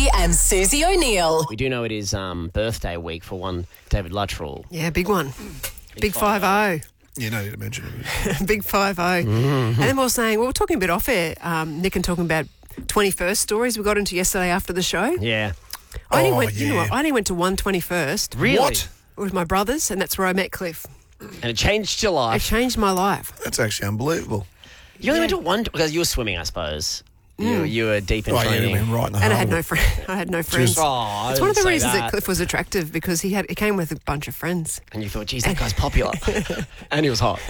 and Susie O'Neill. We do know it is birthday week for one David Luttrell. Yeah, big one. Big 5-0. You don't need to mention it. Big 5-0. And then we were talking a bit off air, Nick, and talking about 21st stories we got into yesterday after the show. Yeah. I only went to one 21st. Really? What? With my brothers, and that's where I met Cliff. And it changed your It life. changed my life. That's actually unbelievable. You only went to one because you were swimming, I suppose. You were deep in Right, you'd have training. been right in the And I heart had of no it. I had no friends. Oh, It's one of the say reasons that Cliff was attractive, because he came with a bunch of friends. And you thought, geez, that guy's popular. And he was hot.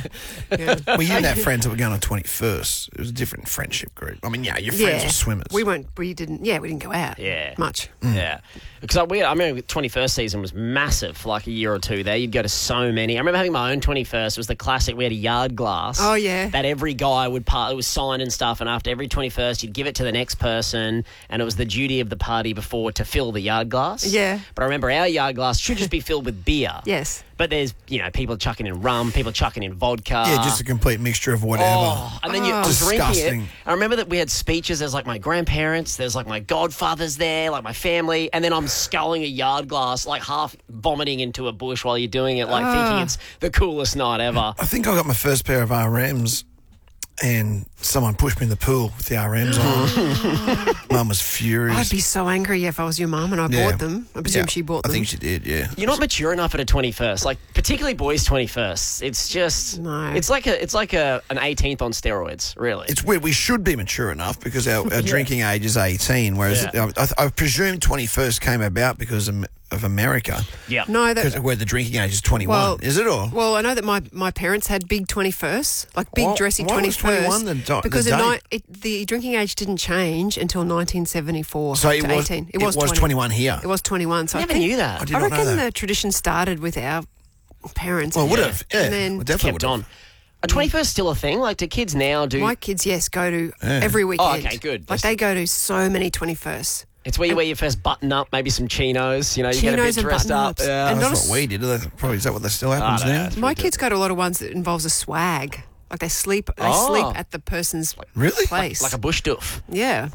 Well, you didn't have friends that were going on 21st. It was a different friendship group. I mean, yeah, your friends were swimmers. We didn't go out much. Yeah. Because I remember the 21st season was massive for like a year or two there. You'd go to so many. I remember having my own 21st. It was the classic. We had a yard glass. Oh, yeah. That every guy would part. It was signed and stuff. And after every 21st, you'd give it to the next person. And it was the duty of the party before to fill the yard glass. Yeah. But I remember our yard glass should just be filled with beer. Yes. But there's, people chucking in rum, people chucking in vodka. Yeah, just a complete mixture of whatever. Oh, and then you're drinking it. Disgusting. I remember that we had speeches. There's like my grandparents, there's like my godfathers there, like my family, and then I'm sculling a yard glass, like half vomiting into a bush while you're doing it, like thinking it's the coolest night ever. I think I got my first pair of RMs and someone pushed me in the pool with the RMs on. Mum was furious. I'd be so angry if I was your mum and I bought them. I presume she bought them. I think she did, yeah. You're not mature enough at a 21st, like particularly boys' 21st. It's just, No. it's like an 18th on steroids, really. It's weird. We should be mature enough because our drinking age is 18, whereas I presume 21st came about because of America. Yeah. No, Where the drinking age is 21. Is it or? Well, I know that my parents had big 21st, like big Why- dressy why 21st. was 21 the because date? the drinking age didn't change until 1974 So to it was 18. it was 21 here. It was 21. So I never knew that. I did I not know reckon that. the tradition started with our parents. Well, it would have. Yeah, And then well, definitely Kept would on. have. A 21st still a thing? Like, do kids now do... my kids, go to every weekend. okay, good. Like they go to so many 21st. It's where you wear your first button up, maybe some chinos, you get a bit Chinos and dressed up. button-ups. Yeah. And That's not what we did. Is that what still happens I don't now? know. My kids go to a lot of ones that involves a swag. Like they sleep at the person's Really? place. Like a bush doof. Yeah.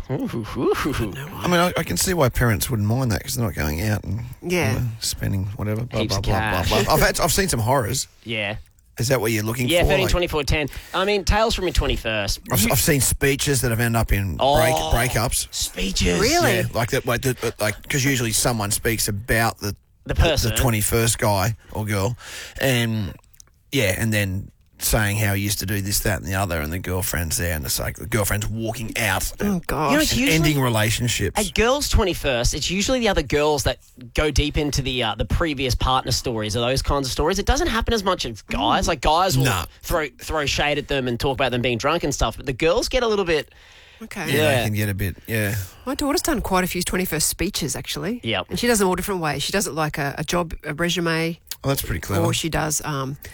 I mean, I can see why parents wouldn't mind that because they're not going out and spending whatever. Blah, Heaps blah, of blah, cash. blah, blah. I've seen some horrors. Yeah. Is that what you're looking Yeah, for? 13, Like, 24, 10. I mean, Tales from your 21st. I've seen speeches that have ended up in breakups. Speeches. Really? Yeah, like that, because usually someone speaks about the person. the 21st guy or girl, and then saying how he used to do this, that, and the other, and the girlfriend's there, and it's like the girlfriend's walking out, Oh gosh. it's usually, ending relationships. at girls' 21st, it's usually the other girls that go deep into the previous partner stories or those kinds of stories. It doesn't happen as much as guys. Like guys will throw shade at them and talk about them being drunk and stuff, but the girls get a little bit. Okay. Yeah, Yeah. they can get a bit. Yeah, My daughter's done quite a few 21st speeches, actually. Yep. And she does them all different ways. She does it like a job, a resume, well, that's pretty clever. or she does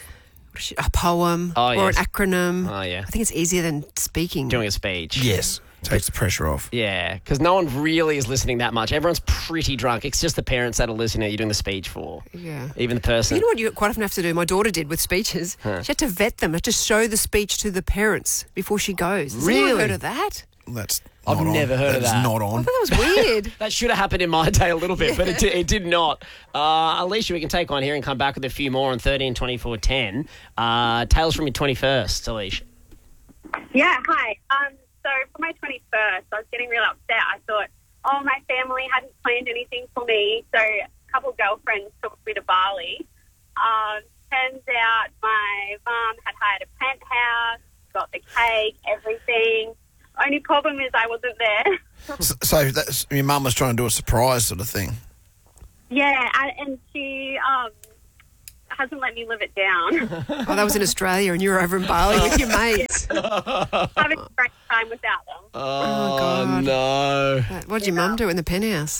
a poem Oh, or yes. an acronym. Oh, yeah. I think it's easier than speaking. Doing a speech. Yes, takes the pressure off. Yeah, because no one really is listening that much. Everyone's pretty drunk. It's just the parents that are listening that you're doing the speech for. Yeah. Even the person. You know what you quite often have to do? My daughter did with speeches. She had to vet them. Had to show the speech to the parents before she goes. Has anyone Really? heard of that? That's I've not on. never heard of That's that. not I on. thought that was weird. That should have happened in my day a little bit, but it did not. Alicia, we can take one here and come back with a few more on 13, 24, 10. Tales from your 21st, Alicia. Yeah, hi. So for my 21st, I was getting real upset. I thought, my family hadn't planned anything for me, so a couple of girlfriends took me to Bali. Turns out my mum had hired a penthouse, got the cake, everything. Only problem is I wasn't there. So that's, your mum was trying to do a surprise sort of thing. Yeah, and she hasn't let me live it down. Oh, that was in Australia and you were over in Bali with your mates. Having a great time without them. Oh, God. no. What did your mum do in the penthouse?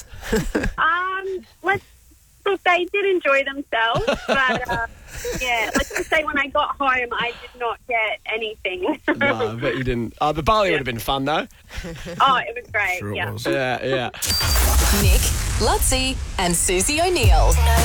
Look, they did enjoy themselves, but let's just say when I got home, I did not get anything. No, I bet you didn't. But Bali would have been fun, though. Oh, it was great. Sure it yeah. was. Yeah. Nick, Lutzi, and Susie O'Neill.